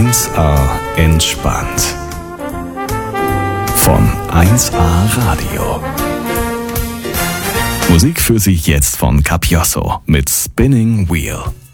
1A entspannt. Von 1A Radio. Musik für Sie jetzt von Capiosso mit Spinning Wheel.